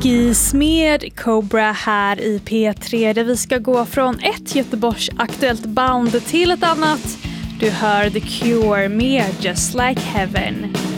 Skis med Cobra här i P3 där vi ska gå från ett Göteborgs aktuellt band till ett annat. Du hör The Cure med Just Like Heaven.